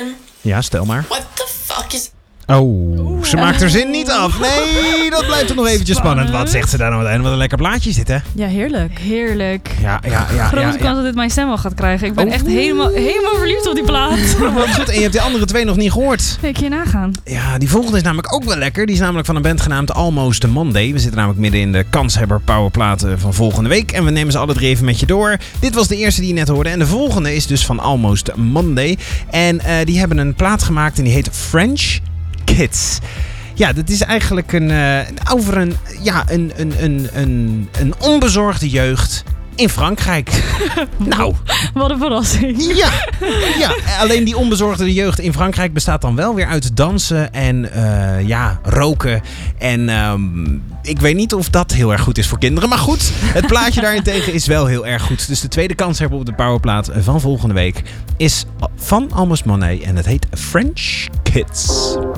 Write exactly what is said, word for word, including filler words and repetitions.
question. Ja, stel maar. What the fuck is... Oh, ze maakt haar zin niet af. Nee, dat blijft toch nog eventjes spannend. Wat zegt ze daar nou meteen? Wat een lekker plaatje is dit, hè? Ja, heerlijk. Heerlijk. Ja, ja, ja. Grote ja, kans ja. dat dit mijn stem al gaat krijgen. Ik ben Oh. echt helemaal, helemaal verliefd op die plaat. Wat goed. En je hebt die andere twee nog niet gehoord. Nee, kun je nagaan. Ja, die volgende is namelijk ook wel lekker. Die is namelijk van een band genaamd Almost Monday. We zitten namelijk midden in de kanshebber powerplaten van volgende week. En we nemen ze alle drie even met je door. Dit was de eerste die je net hoorde. En de volgende is dus van Almost Monday. En uh, die hebben een plaat gemaakt en die heet French Kids. Ja, dat is eigenlijk een, uh, over een, ja, een, een, een, een, een onbezorgde jeugd in Frankrijk. Nou. Wat een verrassing. Ja, ja, alleen die onbezorgde jeugd in Frankrijk bestaat dan wel weer uit dansen en uh, ja, roken. En um, ik weet niet of dat heel erg goed is voor kinderen. Maar goed, het plaatje daarentegen is wel heel erg goed. Dus de tweede kans hebben op de powerplaat van volgende week is van Almost Monday. En het heet French Kids.